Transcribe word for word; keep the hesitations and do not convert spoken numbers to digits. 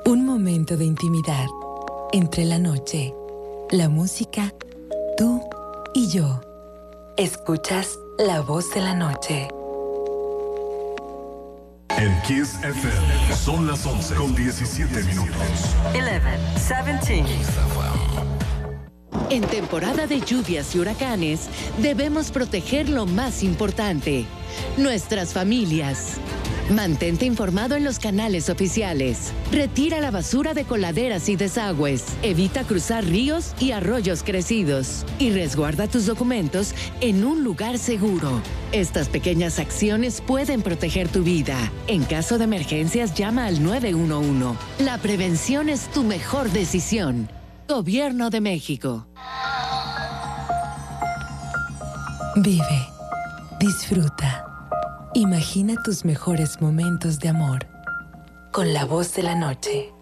Un momento de intimidad entre la noche, la música, tú y yo. Escuchas La Voz de la Noche. En Kiss F M son las once con diecisiete minutos. once, diecisiete. En temporada de lluvias y huracanes, debemos proteger lo más importante, nuestras familias. Mantente informado en los canales oficiales. Retira la basura de coladeras y desagües. Evita cruzar ríos y arroyos crecidos. Y resguarda tus documentos en un lugar seguro. Estas pequeñas acciones pueden proteger tu vida. En caso de emergencias, llama al nueve uno uno. La prevención es tu mejor decisión. Gobierno de México. Vive. Disfruta. Imagina tus mejores momentos de amor con La Voz de la Noche.